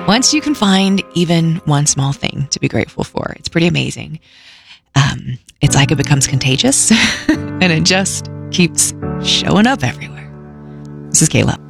Once you can find even one small thing to be grateful for, it's pretty amazing. It's like it becomes contagious and it just keeps showing up everywhere. This is Kayla.